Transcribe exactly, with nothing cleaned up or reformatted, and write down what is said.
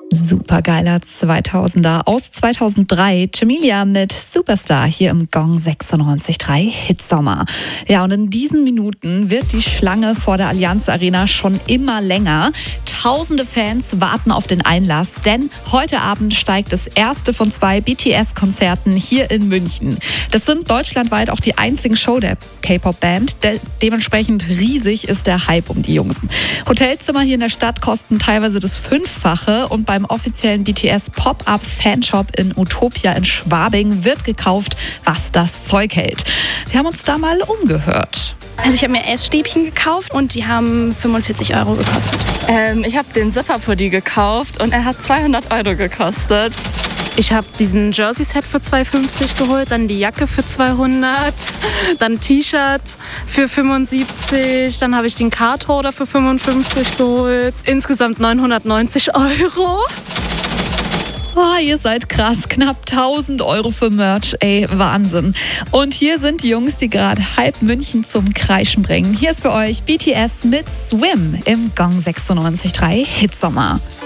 Supergeiler zweitausender aus zweitausenddrei. Jamelia mit Superstar hier im Gong sechsundneunzig Komma drei Hitsommer. Ja, und in diesen Minuten wird die Schlange vor der Allianz Arena schon immer länger. Tausende Fans warten auf den Einlass, denn heute Abend steigt das erste von zwei B T S-Konzerten hier in München. Das sind deutschlandweit auch die einzigen Show der K-Pop-Band. De- dementsprechend riesig ist der Hype um die Jungs. Hotelzimmer hier in der Stadt kosten teilweise das Fünffache und beim offiziellen B T S-Pop-Up-Fanshop in Utopia in Schwabing wird gekauft, was das Zeug hält. Wir haben uns da mal umgehört. Also ich habe mir Essstäbchen gekauft und die haben fünfundvierzig Euro gekostet. Ähm, ich habe den Zifferpuddy gekauft und er hat zweihundert Euro gekostet. Ich habe diesen Jersey-Set für zweihundertfünfzig geholt, dann die Jacke für zweihundert, dann ein T-Shirt für fünfundsiebzig, dann habe ich den Cardholder für fünfundfünfzig geholt. Insgesamt neunhundertneunzig Euro. Oh, ihr seid krass. Knapp tausend Euro für Merch. Ey, Wahnsinn. Und hier sind die Jungs, die gerade halb München zum Kreischen bringen. Hier ist für euch B T S mit Swim im Gong sechsundneunzig Komma drei Hitsommer.